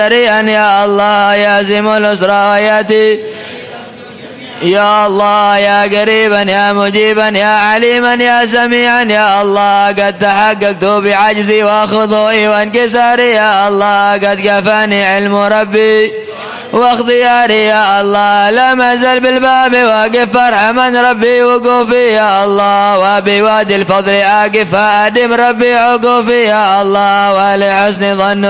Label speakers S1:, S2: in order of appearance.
S1: يا الله يا زم الأسرى وياتي يا الله يا قريبا يا مجيبا يا عليما يا سميعا يا الله قد تحققت بعجزي وخضوعي وانكساري يا الله قد كفاني علم ربي واختياري يا الله لم أزل بالباب واقف فارحما ربي وقوفي يا الله وبوادي الفضل آقف فأدم ربي عقوفي يا الله ولحسن ظن